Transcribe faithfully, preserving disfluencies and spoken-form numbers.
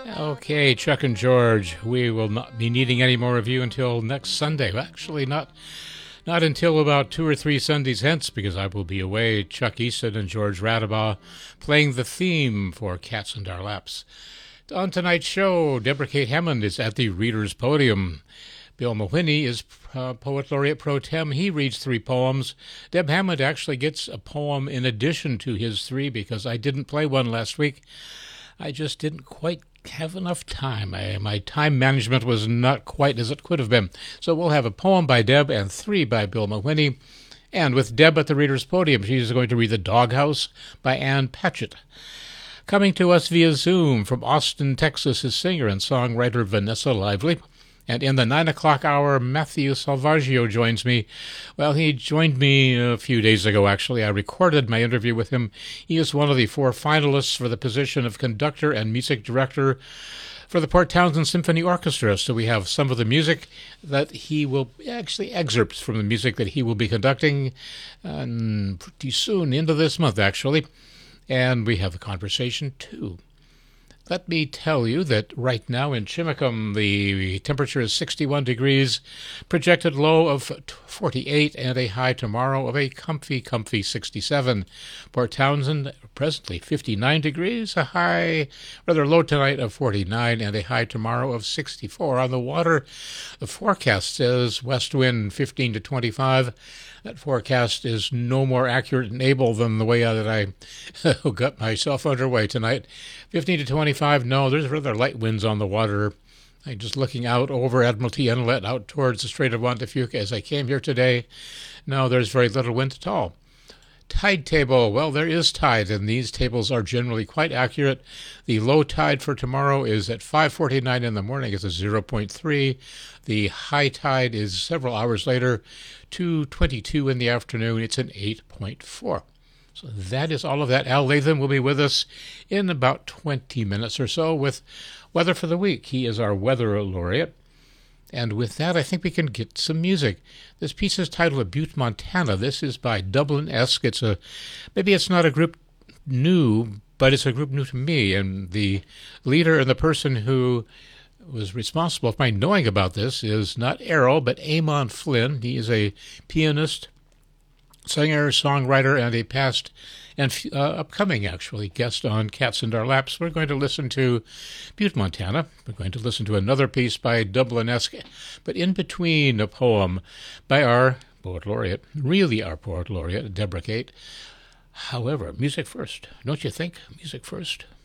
Okay, Chuck and George, we will not be needing any more of you until next Sunday. Well, actually, not not until about two or three Sundays hence, because I will be away. Chuck Easton and George Radabaugh playing the theme for Cats in Our Laps. On tonight's show, Deborah Kate Hammond is at the Reader's Podium. Bill Mawhinney is uh, Poet Laureate Pro Tem. He reads three poems. Deb Hammond actually gets a poem in addition to his three because I didn't play one last week. I just didn't quite have enough time. I, my time management was not quite as it could have been. So we'll have a poem by Deb and three by Bill Mawhinney. And with Deb at the Reader's Podium, she's going to read The Doghouse by Ann Patchett. Coming to us via Zoom from Austin, Texas, is singer and songwriter Vanessa Lively. And in the nine o'clock hour, Matthew Salvaggio joins me. Well, he joined me a few days ago, actually. I recorded my interview with him. He is one of the four finalists for the position of conductor and music director for the Port Townsend Symphony Orchestra. So we have some of the music that he will, actually excerpts from the music that he will be conducting um, pretty soon, into this month, actually. And we have a conversation, too. Let me tell you that right now in Chimacum, the temperature is sixty-one degrees, projected low of forty-eight, and a high tomorrow of a comfy, comfy sixty-seven. Port Townsend, presently fifty-nine degrees, a high, rather low tonight of forty-nine, and a high tomorrow of sixty-four. On the water, the forecast says west wind fifteen to twenty-five. That forecast is no more accurate and able than the way that I got myself underway tonight. fifteen to twenty-five, no, there's rather light winds on the water. I'm just looking out over Admiralty Inlet, out towards the Strait of Juan de Fuca as I came here today. No, there's very little wind at all. Tide table, well, there is tide, and these tables are generally quite accurate. The low tide for tomorrow is at five forty-nine in the morning. It's a zero point three. The high tide is several hours later, two twenty-two in the afternoon. It's an eight point four. So that is all of that. Al Latham will be with us in about twenty minutes or so with weather for the week. He is our weather laureate. And with that, I think we can get some music. This piece is titled Butte, Montana. This is by Dublin-esque. It's a, maybe it's not a group new, but it's a group new to me. And the leader and the person who was responsible for my knowing about this is not Errol, but Amon Flynn. He is a pianist, singer, songwriter, and a past and uh, upcoming, actually, guest on Cats in Our Laps. We're going to listen to Butte, Montana. We're going to listen to another piece by Dublin-esque, but in between a poem by our poet laureate, really our poet laureate, Deborah Kate. However, music first. Don't you think? Music first.